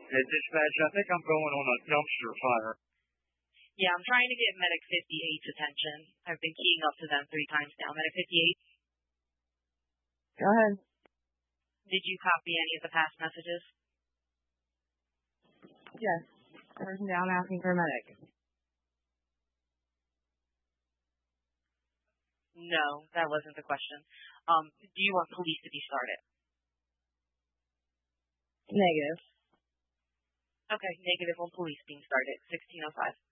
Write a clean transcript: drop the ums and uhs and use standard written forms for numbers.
Hey, dispatch, I think I'm going on a dumpster fire. Yeah, I'm trying to get Medic 58's attention. I've been keying up to them 3 times now. Medic 58, Go ahead. did you copy any of the past messages? Yes. Person down asking for a medic. No, that wasn't the question. Do you want police to be started? Negative. Okay, negative on police being started. 1605.